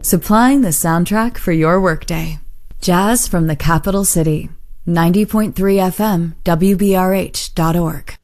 supplying the soundtrack for your workday. Jazz from the capital city. 90.3 FM, WBRH.org.